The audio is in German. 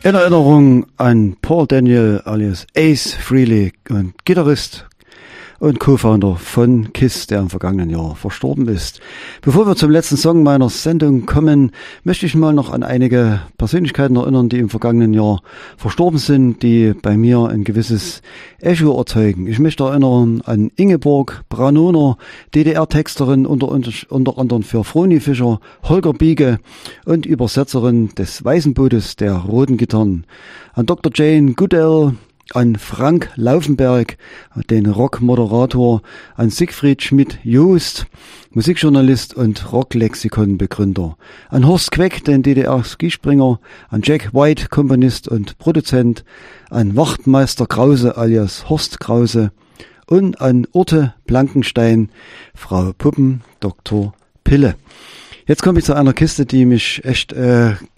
In Erinnerung an Paul Daniel alias Ace Frehley, ein Gitarrist und Co-Founder von KISS, der im vergangenen Jahr verstorben ist. Bevor wir zum letzten Song meiner Sendung kommen, möchte ich mal noch an einige Persönlichkeiten erinnern, die im vergangenen Jahr verstorben sind, die bei mir ein gewisses Echo erzeugen. Ich möchte erinnern an Ingeborg Branoner, DDR-Texterin unter anderem für Froni Fischer, Holger Biege und Übersetzerin des Weißenbootes der Roten Gitarren, an Dr. Jane Goodell, an Frank Laufenberg, den Rockmoderator, an Siegfried Schmidt-Joost, Musikjournalist und Rocklexikon-Begründer, an Horst Queck, den DDR-Skispringer, an Jack White, Komponist und Produzent, an Wachtmeister Krause alias Horst Krause und an Urte Blankenstein, Frau Puppen, Dr. Pille. Jetzt komme ich zu einer Kiste, die mich echt